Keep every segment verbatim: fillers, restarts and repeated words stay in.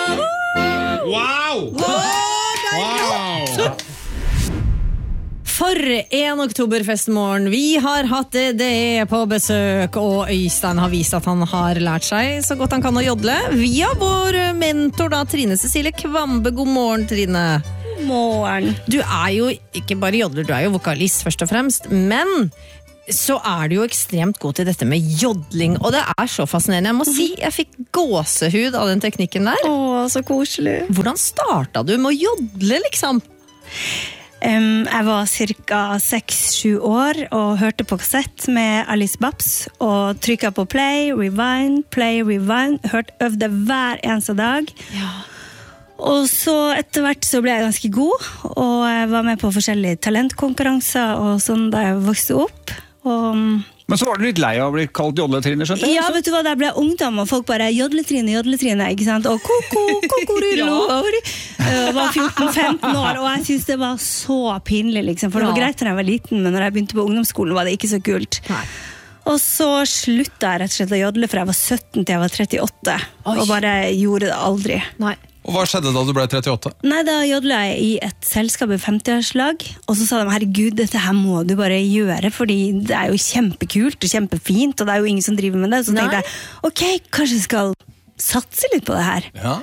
Wow! Wow! For en oktoberfestmorgen. Vi har hatt D D E på besøk, og Øystein har vist at han har lært seg så godt han kan å jodle. Via vår mentor da, Trine Cecilie Kvambe. God morgen, Trine. God morgen. Du er jo ikke bare jodler, du er jo vokalist først og fremst, men så er du jo ekstremt god til dette med jodling, og det er så fascinerende. Jeg må si, jeg fikk gåsehud av den teknikken der. Åh, så koselig. Hvordan startet du med å jodle, liksom? Um, jeg var cirka seks sju år og hørte på kassett med Alice Babs og trykket på play, rewind, play, rewind. Hørte, øvde hver eneste dag. Ja. Og så etter hvert så ble jeg ganske god, og jeg var med på forskjellige talentkonkurranser og sånn da jeg vokste opp. Og men så var du litt lei av å bli kalt jodletrine, skjønte jeg? ja, vet du hva, da ble jeg ungdom, og folk bare jodletrine, jodletrine, ikke sant? Og koko, kokorullo. Jeg var fjorten femten år, og jeg synes det var så pinlig, liksom. For det var greit da jeg var liten, men når jeg begynte på ungdomsskolen var det ikke så kult. Nei. Og så sluttet jeg rett og slett å jodle, for jeg var sytten til jeg var trettiåtte. Oi. Og bare gjorde det aldri. Nei. Og hva skjedde da du ble trettiåtte? Nei, da jodlet jeg i et selskap i femtiårslag, og så sa de, herregud, dette her må du bare gjøre, fordi det er jo kjempekult og kjempefint, og det er jo ingen som driver med det. Så tenkte jeg, ok, kanskje jeg skal satse litt på det her. Ja.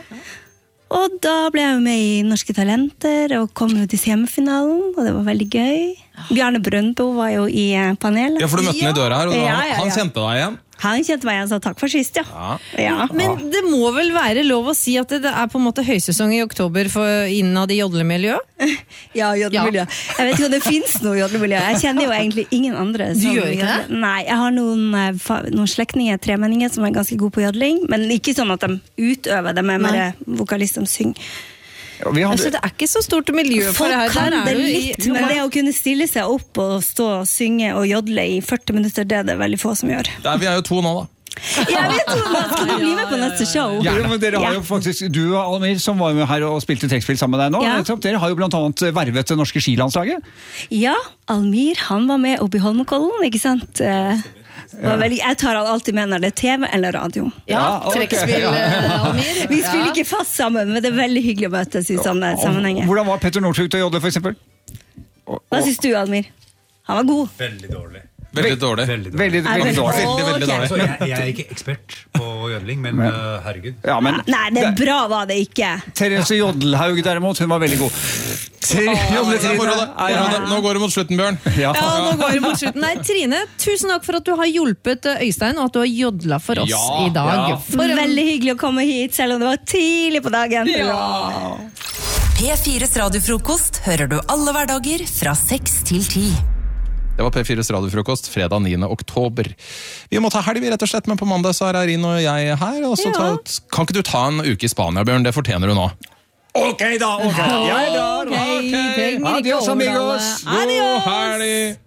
Og da ble jeg jo med i Norske Talenter, og kom jo til semifinalen, og det var veldig gøy. Bjarne Brøndbo var jo i panelet. Ja, for du møtte den i døra her, og da, Ja, ja, ja. han kjente deg igjen. Han kjente meg igjen, så takk for sist, ja. Ja. Ja. Men det må vel være lov å si at det er på en måte høysesong i oktober for innad i jodlemiljø? Ja, jodlemiljø. Jeg vet ikke om det finnes noe jodlemiljø. Jeg kjenner jo egentlig ingen andre. Du gjør ikke det? Nei, jeg har noen, noen slektninger, tremenninger, som er ganske gode på jodling, men ikke sånn at de utøver det med mer vokalist som synger. Vi hadde... Altså, det er ikke så stort miljø for Folk det her. kan Der er det du i- litt, men det å kunne stille seg opp og stå og synge og jodle i førti minutter, det er det veldig få som gjør. Der, vi er jo to nå da. Jeg vet jo, skal du bli med på neste show? Ja, men dere har jo Ja. faktisk, du og Almir, som var med her og spilte trekkspill sammen med deg nå, Ja. nettopp, dere har jo blant annet vervet det norske skilandslaget. Ja, Almir, han var med oppe i Holmenkollen, ikke sant? Eh, var veldig, jeg tar han alltid med når det er T V eller radio. Ja, Ja, ok. trekkspill, eh, Almir. Vi spiller ikke fast sammen, men det er veldig hyggelig å møtes i sånne sammenhenger. Hvordan var Petter Northug til å jodle, for eksempel? Hva synes du, Almir? Han var god. Veldig dårlig. Veldig dårlig. Veldig dårlig. Veldig, Er det veldig dårlig. Veldig, veldig Ok. dårlig. Så jeg, jeg er ikke ekspert på jodling, men Men- uh, herregud. Ja, men Nei, det er bra var det ikke. Therese Jodelhaug derimot, hun var veldig god. Det er moro, det. Jodletrine. Moro, det. Nå går det mot slutten, Bjørn. Ja. Ja, nå går det mot slutten. Nei, Trine, tusen takk for at du har hjulpet eh, Øystein, og at du har jodla for oss Ja, i dag. ja. For en Veldig hyggelig å komme hit, selv om det var tidlig på dagen. P fires radiofrokost hører du alle hverdager fra seks til ti. Det var P fires radiofrokost fredag niende oktober. Vi må ta helg, rett og slett, men på mandag så er Eirin og jeg her. Og så ta, kan ikke du ta en uke i Spania, Bjørn? Det fortjener du nå. Ok da, ok. Jeg drar. Ok, trenger ikke Adios, overhale. amigos. Adios! God helg!